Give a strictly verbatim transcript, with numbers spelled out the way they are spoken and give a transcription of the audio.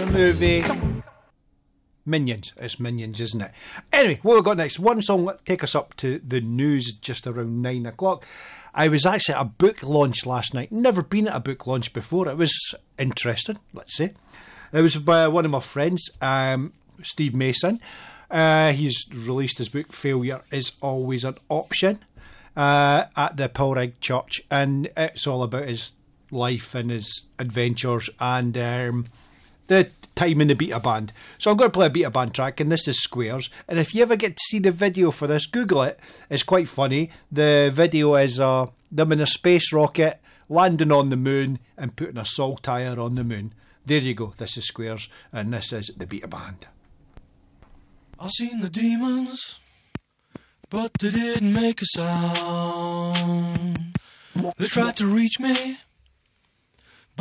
movie Minions. It's Minions, isn't it? Anyway, what we've got next? One song that take us up to the news just around nine o'clock. I was actually at a book launch last night. Never been at a book launch before. It was interesting, let's say. It was by one of my friends, um, Steve Mason. Uh, he's released his book, Failure is Always an Option, uh, at the Pilrig Church. And it's all about his life and his adventures and um, the time in the Beta Band. So I'm going to play a Beta Band track, and this is Squares. And if you ever get to see the video for this, Google it. It's quite funny. The video is uh, them in a space rocket landing on the moon and putting a saltire on the moon. There you go. This is Squares, and this is the Beta Band. I've seen the demons, but they didn't make a sound. They tried to reach me,